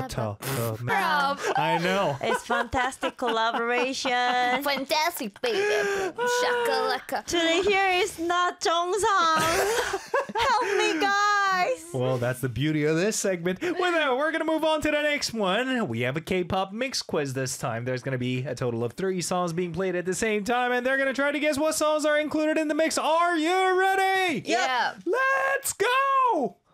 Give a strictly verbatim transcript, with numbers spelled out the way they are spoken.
ta, ta, ma. I know. It's fantastic collaboration. Fantastic, baby. Shakalaka. Today here is not Zhongsang. Help me, guys. Well, that's the beauty of this segment. With that, we're going to move on to the next one. We have a K-pop mix quiz this time. There's going to be a total of three songs being played at the same time, and they're going to try to guess what songs are included in the mix. Are you ready? Yeah. Let's go!